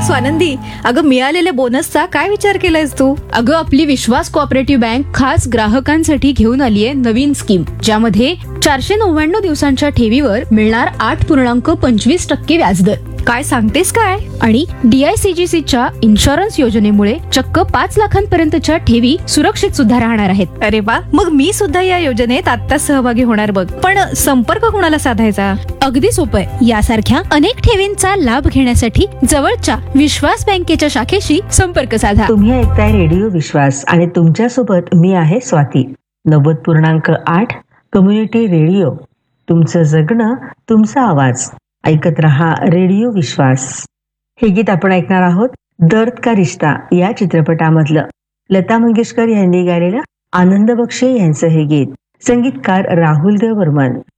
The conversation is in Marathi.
स्वानंदी, अगं मिळालेल्या बोनसचा काय विचार केलायस तू? अगं आपली विश्वास कोऑपरेटिव्ह बँक खास ग्राहकांसाठी घेऊन आलीये नवीन स्कीम, ज्यामध्ये 499 दिवसांच्या ठेवीवर मिळणार 8.25% व्याजदर. काय सांगतेस काय? आणि DICGCच्या इन्शुरन्स योजनेमुळे चक्क 5 लाखांपर्यंतच्या ठेवी सुरक्षित सुद्धा राहणार आहेत. अरे वा, मग मी सुद्धा या योजनेत आता सहभागी होणार बघ. पण संपर्क कोणाला साधायचा? अगदी सोपं आहे. यासारख्या अनेक ठेवींचा लाभ घेण्यासाठी जवळच्या विश्वास बँकेच्या शाखेशी संपर्क साधा. तुम्ही ऐकताय रेडिओ विश्वास आणि तुमच्या सोबत मी आहे स्वाती. 90.8 कम्युनिटी रेडिओ, तुमचं जगणं तुमचा आवाज. ऐकत रहा रेडिओ विश्वास. हे गीत आपण ऐकणार आहोत दर्द का रिश्ता या चित्रपटामधलं. लता मंगेशकर यांनी गायलेलं, आनंद बक्षे यांचं हे गीत. संगीतकार राहुल देव बर्मन.